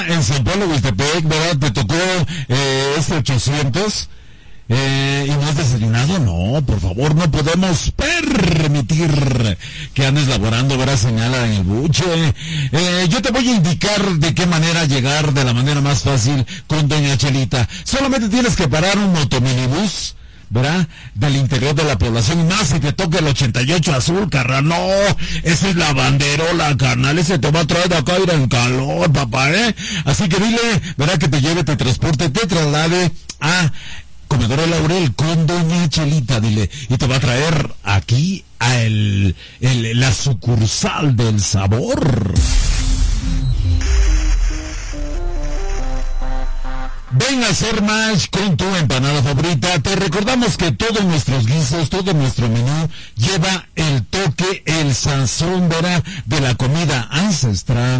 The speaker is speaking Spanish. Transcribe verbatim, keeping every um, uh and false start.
En San Pablo, Huastepec, ¿verdad? Te tocó eh, este ochocientos. Eh, ¿Y no has desayunado? No, por favor, no podemos permitir que andes laborando, ¿verdad? Señala en el buche. Eh, yo te voy a indicar de qué manera llegar de la manera más fácil con Doña Chelita. Solamente tienes que parar un motominibús, ¿verdad? Del interior de la población, y más si te toca el ochenta y ocho azul, carnal. No, esa es la banderola, carnal. Ese te va a traer de acá, ir en calor, papá, ¿eh? Así que dile, ¿verdad? Que te lleve, te transporte, te traslade a Comedor El Laurel con Doña Chelita, dile, y te va a traer aquí a el, el, la sucursal del sabor. Ven a hacer match con tu empanada favorita. Te recordamos que todos nuestros guisos, todo nuestro menú lleva el toque, el sazón, ¿verdad? De la comida ancestral